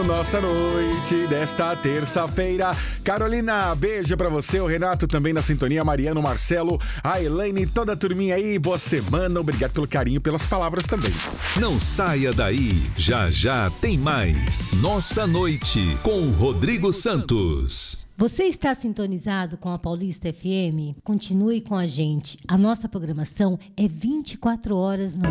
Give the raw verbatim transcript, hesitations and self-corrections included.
começando nossa noite desta terça-feira. Carolina, beijo pra você, o Renato também na sintonia, Mariano, Marcelo, a Elaine, toda a turminha aí, boa semana, obrigado pelo carinho, pelas palavras também. Não saia daí, já já tem mais Nossa Noite com Rodrigo Santos. Você está sintonizado com a Paulista F M? Continue com a gente. A nossa programação é vinte e quatro horas no